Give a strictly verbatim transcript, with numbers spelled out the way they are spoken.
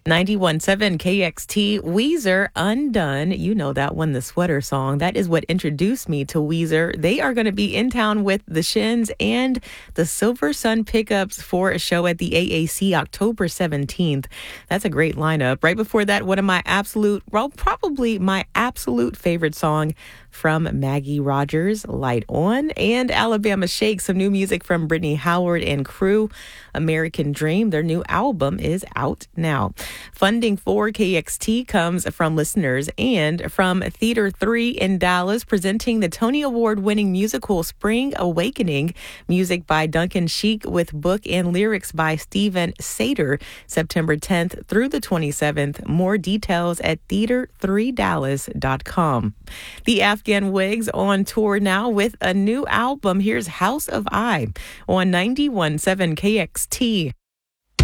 ninety-one point seven K X T, Weezer, Undone. You know that one, the sweater song. That is what introduced me to Weezer. They are going to be in town with the Shins and the Silver Sun Pickups for a show at the A A C October seventeenth. That's a great lineup. Right before that, one of my absolute, well, probably my absolute favorite song from Maggie Rogers, Light On, and Alabama Shake. Some new music from Brittany Howard and crew. American Dream, their new album, is out now. Funding for K X T comes from listeners and from Theater three in Dallas, presenting the Tony Award-winning musical Spring Awakening, music by Duncan Sheik with book and lyrics by Stephen Sater, September tenth through the twenty-seventh. More details at theater three dallas dot com. The Afghan Wigs on tour now with a new album. Here's House of I on ninety-one point seven K X T.